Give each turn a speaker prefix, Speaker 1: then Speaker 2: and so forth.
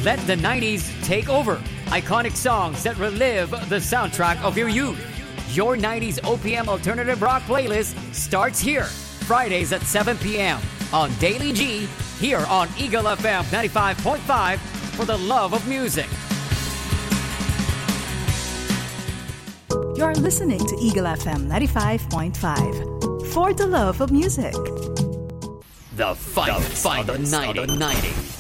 Speaker 1: Let the 90s take over. Iconic songs that relive the soundtrack of your youth. Your 90s OPM Alternative Rock playlist starts here. Fridays at 7 p.m. on Daily G, here on Eagle FM 95.5 for the love of music.
Speaker 2: You're listening to Eagle FM 95.5 for the love of music.
Speaker 1: The finest of the 90s.